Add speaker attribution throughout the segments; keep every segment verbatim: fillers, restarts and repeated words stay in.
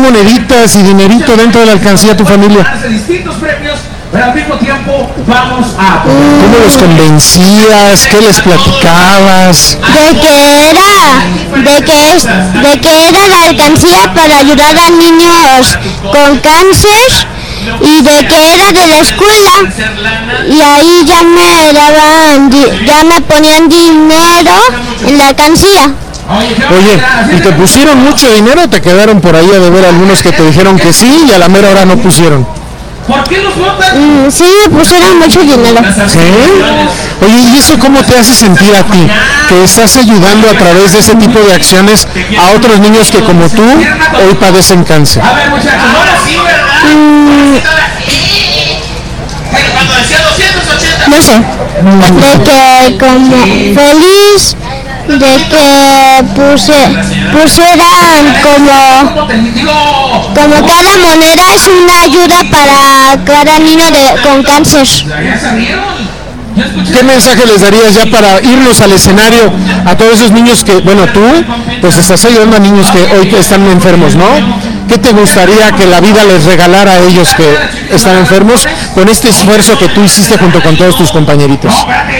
Speaker 1: moneditas y dinerito dentro de la alcancía a tu familia?
Speaker 2: Distintos premios, pero al mismo tiempo vamos a...
Speaker 1: ¿Cómo los convencías? ¿Qué les platicabas?
Speaker 3: De que era, de que es, de que era la alcancía para ayudar a niños con cáncer y de que era de la escuela, y ahí ya me daban, ya me ponían dinero en la alcancía.
Speaker 1: Oye, ¿y te pusieron mucho dinero o te quedaron por ahí a deber algunos que te dijeron que sí y a la mera hora no pusieron?
Speaker 2: ¿Por qué los votan?
Speaker 3: Mm, sí, me pusieron mucho dinero.
Speaker 1: ¿Sí? Oye, ¿y eso cómo te hace sentir a ti? Que estás ayudando a través de ese tipo de acciones a otros niños que como tú hoy padecen cáncer.
Speaker 2: A ver, muchachos, ahora sí, ¿verdad?
Speaker 3: Mm,
Speaker 2: Cuando decía doscientos ochenta.
Speaker 3: no sé, de que como feliz, de que puse, pusieran como, como cada moneda es una ayuda para cada niño de, con cáncer.
Speaker 1: ¿Qué mensaje les darías ya para irnos al escenario a todos esos niños que, bueno, tú pues estás ayudando a niños que hoy que están enfermos, ¿no? ¿Qué te gustaría que la vida les regalara a ellos que están enfermos con este esfuerzo que tú hiciste junto con todos tus compañeritos?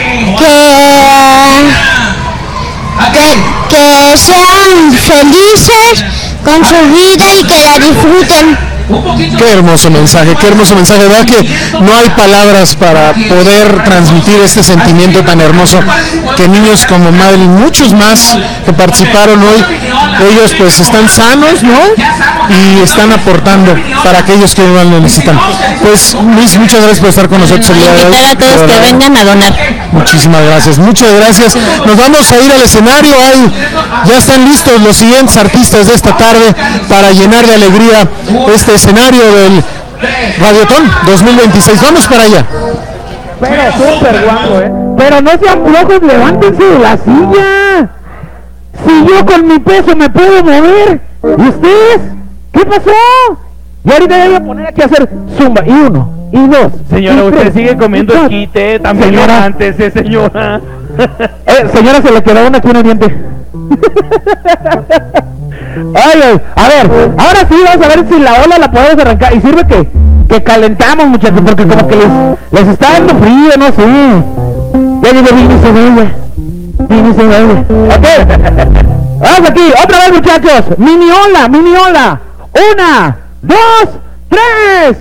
Speaker 3: Que, que, que sean felices con su vida y que la disfruten.
Speaker 1: Qué hermoso mensaje, qué hermoso mensaje, ¿verdad? Que no hay palabras para poder transmitir este sentimiento tan hermoso que niños como Madeline, muchos más que participaron hoy, ellos pues están sanos, ¿no? Y están aportando para aquellos que más lo necesitan. Pues Luis, muchas gracias por estar con nosotros el día de hoy.
Speaker 3: Invitar a todos que vengan a donar.
Speaker 1: Muchísimas gracias, muchas gracias. Nos vamos a ir al escenario. Ahí ya están listos los siguientes artistas de esta tarde para llenar de alegría este escenario del Radiotón dos mil veintiséis. Vamos para allá.
Speaker 4: Pero súper guapo, ¿eh? Pero no sean flojos, levántense de la silla. Si yo con mi peso me puedo mover, ¿y ustedes? ¿Qué pasó? Y ahorita ya voy a poner aquí a hacer zumba. Y uno, y dos.
Speaker 5: Señora,
Speaker 4: y
Speaker 5: usted
Speaker 4: tres,
Speaker 5: sigue comiendo
Speaker 4: y cuatro.
Speaker 5: esquite, también
Speaker 4: Señora.
Speaker 5: antes, ¿eh, señora?
Speaker 4: Eh, señora, se le quedó una aquí en el diente. Ay, ay, a ver, ahora sí vamos a ver si la ola la podemos arrancar. Y sirve que, que calentamos, muchachos, porque como que les, les está dando frío, no sé. Ya llegó Vini Cebolla. Vini Cebolla. Ok, vamos aquí, otra vez, muchachos. Mini ola, mini ola. Una, dos, tres.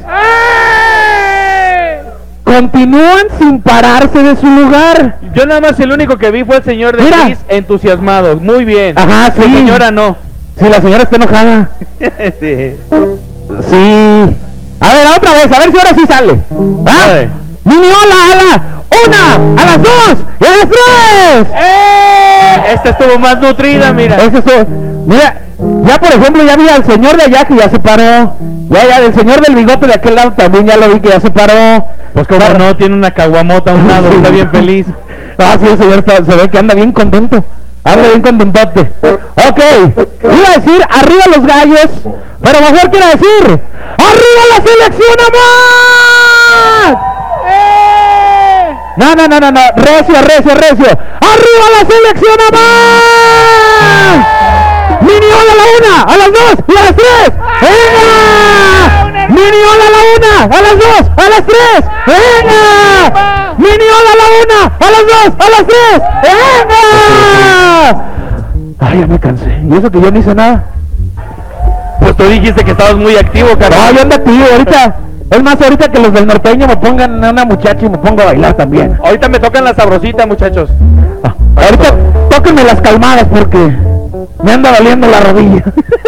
Speaker 4: Continúan sin pararse de su lugar.
Speaker 5: Yo nada más el único que vi fue el señor de
Speaker 4: Mira.
Speaker 5: Gris entusiasmado. Muy bien.
Speaker 4: Ajá, sí.
Speaker 5: La señora no.
Speaker 4: Si la señora está enojada.
Speaker 5: Sí.
Speaker 4: Sí. A ver, otra vez, a ver si ahora sí sale. ¿Va?
Speaker 5: A ver.
Speaker 4: Mini ola, a la una, a las dos y a las tres.
Speaker 5: ¡Eh! Esta estuvo más nutrida, mira.
Speaker 4: Eso es, mira, ya por ejemplo ya vi al señor de allá que ya se paró. Ya, ya, el señor del bigote de aquel lado también ya lo vi que ya se paró.
Speaker 5: Pues como
Speaker 4: Claro.
Speaker 5: no, tiene una caguamota a un lado, está bien feliz.
Speaker 4: Ah, sí, el señor está- se ve que anda bien contento. Anda bien contentote. Ok, iba a decir arriba los gallos, pero mejor quiero decir ¡arriba la selección amor! ¡Eh! No, no, no, no, no, recio, recio, recio. ¡Arriba la selección amor! ¡Mini ola a la una, a las dos y a las tres! ¡Venga! ¡Mini ola a la una, a las dos, a las tres! ¡Venga! ¡Mini ola a la una, a las dos, a las tres! ¡Venga! Ay, ya me cansé. ¿Y eso que yo no hice nada?
Speaker 5: Pues tú dijiste que estabas muy activo,
Speaker 4: No,
Speaker 5: carnal.
Speaker 4: yo ando activo ahorita. Es más, ahorita que los del norteño me pongan a una muchacha y me pongo a bailar también.
Speaker 5: Ahorita me tocan la sabrosita, muchachos.
Speaker 4: Ah, ahorita tóquenme las calmadas porque me anda doliendo la rodilla.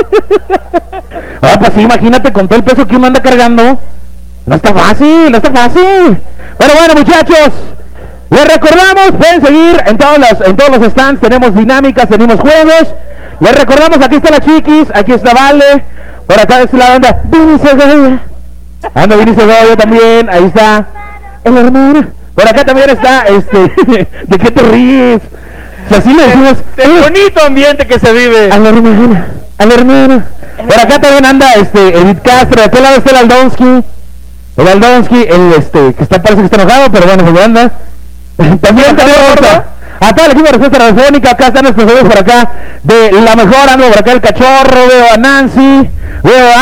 Speaker 4: Ah, pues sí, imagínate con todo el peso que uno anda cargando. No está fácil, no está fácil. Pero bueno, muchachos, les recordamos, pueden seguir en todos los, en todos los stands, tenemos dinámicas, tenemos juegos. Les recordamos, aquí está la Chiquis, aquí está Vale, por acá está la banda Vini Cebolla. Anda Vini Cebolla también, ahí está el hermano. Por acá también está, este, ¿de qué te ríes? Si así le decimos,
Speaker 5: El
Speaker 4: eh,
Speaker 5: bonito ambiente que se vive.
Speaker 4: a la hermana, a la hermana. Por acá también anda este Edith Castro, de aquel lado está el Aldonsky. El Aldonsky, el este, que está, parece que está enojado, pero bueno, pues anda. También tenemos a, a todo el equipo de respuesta radiofónica, acá están nuestros amigos por acá, de la mejor, ando por acá el cachorro, veo a Nancy, veo